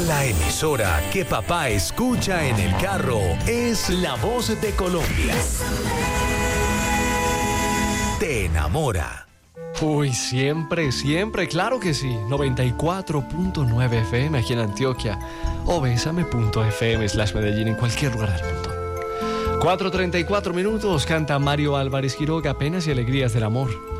La emisora que papá escucha en el carro es La Voz de Colombia. Te enamora. Uy, siempre, claro que sí. 94.9 FM aquí en Antioquia o besame.fm/Medellín en cualquier lugar del mundo. 4:34 minutos, canta Mario Álvarez Quiroga, Penas y Alegrías del Amor.